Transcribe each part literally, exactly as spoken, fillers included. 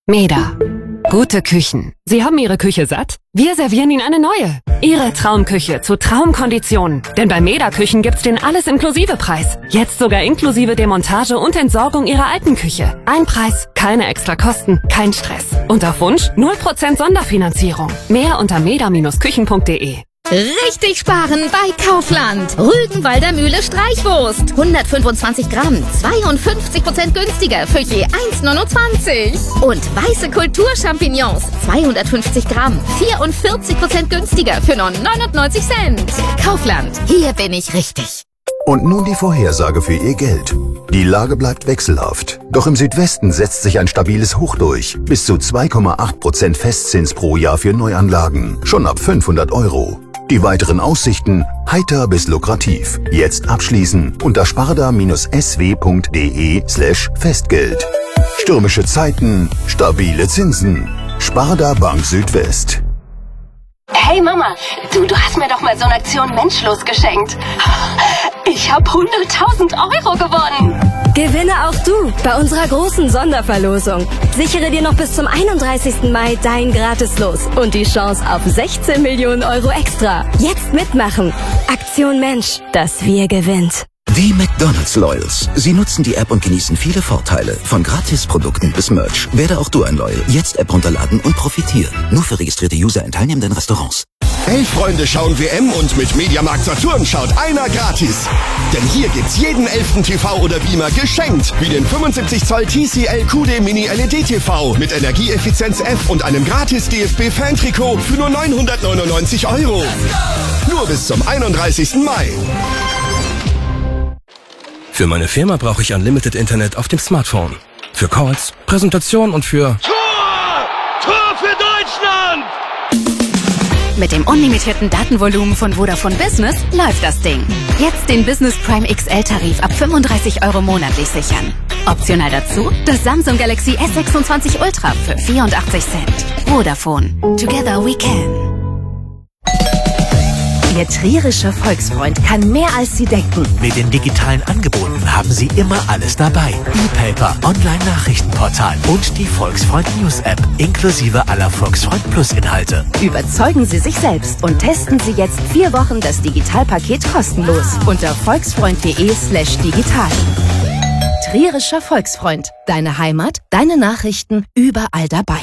Meda. Gute Küchen. Sie haben Ihre Küche satt? Wir servieren Ihnen eine neue. Ihre Traumküche zu Traumkonditionen. Denn bei Meda Küchen gibt's den Alles-Inklusive-Preis. Jetzt sogar inklusive Demontage und Entsorgung Ihrer alten Küche. Ein Preis, keine extra Kosten, kein Stress. Und auf Wunsch null Prozent Sonderfinanzierung. Mehr unter meda Bindestrich küchen punkt de. Richtig sparen bei Kaufland. Rügenwalder Mühle Streichwurst. hundertfünfundzwanzig Gramm, zweiundfünfzig Prozent günstiger für je eins neunundzwanzig. Und weiße Kulturchampignons, zweihundertfünfzig Gramm, vierundvierzig Prozent günstiger für nur neunundneunzig Cent. Kaufland, hier bin ich richtig. Und nun die Vorhersage für Ihr Geld. Die Lage bleibt wechselhaft. Doch im Südwesten setzt sich ein stabiles Hoch durch. Bis zu zwei Komma acht Prozent Festzins pro Jahr für Neuanlagen. Schon ab fünfhundert Euro. Die weiteren Aussichten heiter bis lukrativ. Jetzt abschließen unter sparda-sw punkt de slash Festgeld. Stürmische Zeiten, stabile Zinsen. Sparda Bank Südwest. Hey Mama, du, du hast mir doch mal so eine Aktion Menschlos geschenkt. Ich habe hunderttausend Euro gewonnen. Gewinne auch du bei unserer großen Sonderverlosung. Sichere dir noch bis zum einunddreißigsten Mai dein Gratislos und die Chance auf sechzehn Millionen Euro extra. Jetzt mitmachen. Aktion Mensch, das Wir gewinnt. Die McDonald's Loyals. Sie nutzen die App und genießen viele Vorteile. Von Gratisprodukten bis Merch. Werde auch du ein Loyal. Jetzt App runterladen und profitieren. Nur für registrierte User in teilnehmenden Restaurants. Elf Freunde schauen W M und mit Mediamarkt Saturn schaut einer gratis. Denn hier gibt's jeden elften T V oder Beamer geschenkt. Wie den fünfundsiebzig Zoll T C L Q D Mini L E D T V mit Energieeffizienz F und einem gratis D F B Fan-Trikot für nur neunhundertneunundneunzig Euro. Nur bis zum einunddreißigsten Mai. Für meine Firma brauche ich Unlimited Internet auf dem Smartphone. Für Calls, Präsentation und für... Tor! Tor für Deutschland! Mit dem unlimitierten Datenvolumen von Vodafone Business läuft das Ding. Jetzt den Business Prime X L-Tarif ab fünfunddreißig Euro monatlich sichern. Optional dazu das Samsung Galaxy S sechsundzwanzig Ultra für vierundachtzig Cent. Vodafone. Together we can. Ihr trierischer Volksfreund kann mehr als Sie denken. Mit den digitalen Angeboten haben Sie immer alles dabei. E-Paper, Online-Nachrichtenportal und die Volksfreund News-App inklusive aller Volksfreund Plus-Inhalte. Überzeugen Sie sich selbst und testen Sie jetzt vier Wochen das Digitalpaket kostenlos unter volksfreund.de slash digital. Trierischer Volksfreund. Deine Heimat, deine Nachrichten, überall dabei.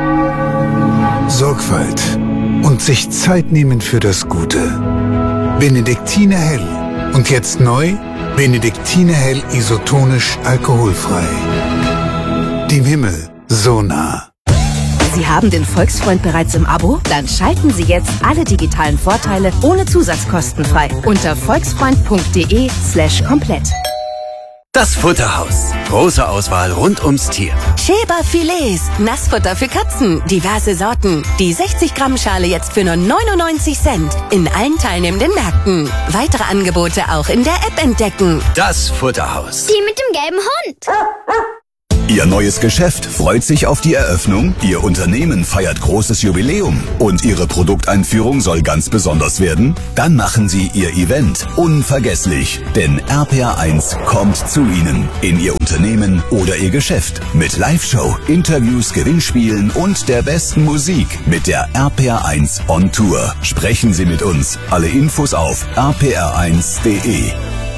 Sorgfalt und sich Zeit nehmen für das Gute. Benediktiner Hell. Und jetzt neu, Benediktiner Hell isotonisch alkoholfrei. Dem Himmel so nah. Sie haben den Volksfreund bereits im Abo? Dann schalten Sie jetzt alle digitalen Vorteile ohne Zusatzkosten frei unter volksfreund.de slash komplett. Das Futterhaus. Große Auswahl rund ums Tier. Schäber Filets, Nassfutter für Katzen, diverse Sorten. Die sechzig Gramm Schale jetzt für nur neunundneunzig Cent in allen teilnehmenden Märkten. Weitere Angebote auch in der App entdecken. Das Futterhaus. Die mit dem gelben Hund. Ihr neues Geschäft freut sich auf die Eröffnung, Ihr Unternehmen feiert großes Jubiläum und Ihre Produkteinführung soll ganz besonders werden? Dann machen Sie Ihr Event unvergesslich, denn R P R eins kommt zu Ihnen, in Ihr Unternehmen oder Ihr Geschäft mit Live-Show, Interviews, Gewinnspielen und der besten Musik mit der R P R eins on Tour. Sprechen Sie mit uns. Alle Infos auf r p r eins punkt de.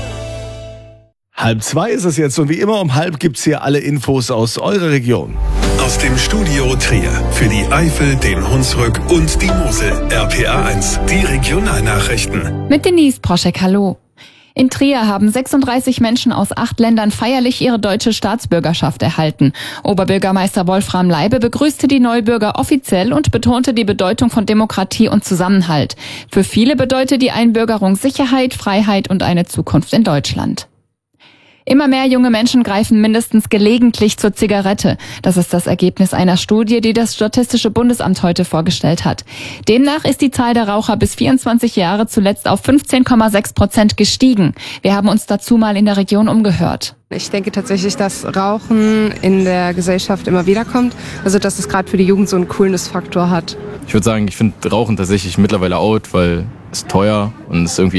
Halb zwei ist es jetzt und wie immer um halb gibt's hier alle Infos aus eurer Region. Aus dem Studio Trier für die Eifel, den Hunsrück und die Mosel. R P R eins, die Regionalnachrichten. Mit Denise Proschek, hallo. In Trier haben sechsunddreißig Menschen aus acht Ländern feierlich ihre deutsche Staatsbürgerschaft erhalten. Oberbürgermeister Wolfram Leibe begrüßte die Neubürger offiziell und betonte die Bedeutung von Demokratie und Zusammenhalt. Für viele bedeutet die Einbürgerung Sicherheit, Freiheit und eine Zukunft in Deutschland. Immer mehr junge Menschen greifen mindestens gelegentlich zur Zigarette. Das ist das Ergebnis einer Studie, die das Statistische Bundesamt heute vorgestellt hat. Demnach ist die Zahl der Raucher bis vierundzwanzig Jahre zuletzt auf fünfzehn Komma sechs Prozent gestiegen. Wir haben uns dazu mal in der Region umgehört. Ich denke tatsächlich, dass Rauchen in der Gesellschaft immer wieder kommt. Also dass es gerade für die Jugend so einen Coolness-Faktor hat. Ich würde sagen, ich finde Rauchen tatsächlich mittlerweile out, weil es teuer und es irgendwie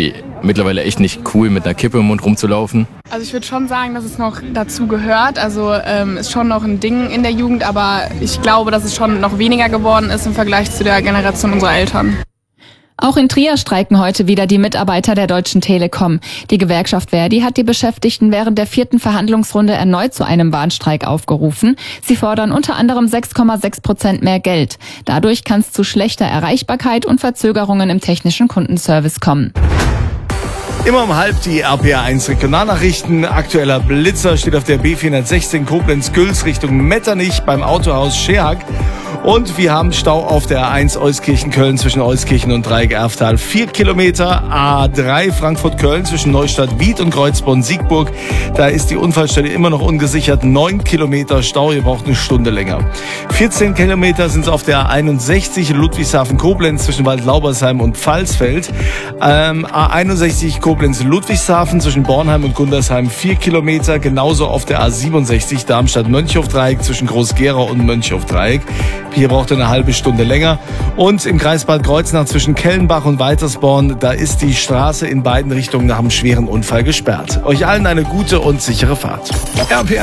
mittlerweile echt nicht cool, mit einer Kippe im Mund rumzulaufen. Also ich würde schon sagen, dass es noch dazu gehört. Also ähm, ist schon noch ein Ding in der Jugend, aber ich glaube, dass es schon noch weniger geworden ist im Vergleich zu der Generation unserer Eltern. Auch in Trier streiken heute wieder die Mitarbeiter der Deutschen Telekom. Die Gewerkschaft Verdi hat die Beschäftigten während der vierten Verhandlungsrunde erneut zu einem Warnstreik aufgerufen. Sie fordern unter anderem sechs Komma sechs Prozent mehr Geld. Dadurch kann es zu schlechter Erreichbarkeit und Verzögerungen im technischen Kundenservice kommen. Immer um halb die R P R eins Regionalnachrichten. Aktueller Blitzer steht auf der B vierhundertsechzehn Koblenz-Gülz Richtung Metternich beim Autohaus Scherhack. Und wir haben Stau auf der A eins Euskirchen-Köln zwischen Euskirchen und Dreieck-Erftal. Vier Kilometer. A drei Frankfurt-Köln zwischen Neustadt-Wied und Kreuzborn-Siegburg. Da ist die Unfallstelle immer noch ungesichert. Neun Kilometer Stau. Ihr braucht eine Stunde länger. vierzehn Kilometer sind es auf der A einundsechzig Ludwigshafen-Koblenz zwischen Waldlaubersheim und Pfalzfeld. Ähm, A einundsechzig Koblenz-Ludwigshafen zwischen Bornheim und Gundersheim. Vier Kilometer. Genauso auf der A siebenundsechzig Darmstadt-Mönchhof-Dreieck zwischen Groß-Gerau und Mönchhof-Dreieck. Hier braucht ihr eine halbe Stunde länger. Und im Kreis Bad Kreuznach zwischen Kellenbach und Weitersborn, da ist die Straße in beiden Richtungen nach einem schweren Unfall gesperrt. Euch allen eine gute und sichere Fahrt. R P R